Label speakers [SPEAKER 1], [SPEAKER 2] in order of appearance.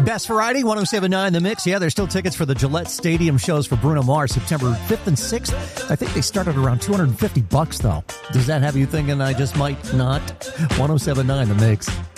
[SPEAKER 1] Best Variety, 107.9 The Mix. Yeah, there's still tickets for the Gillette Stadium shows for Bruno Mars, September 5th and 6th. I think they started around $250, though. Does that have you thinking I just might not? 107.9 The Mix.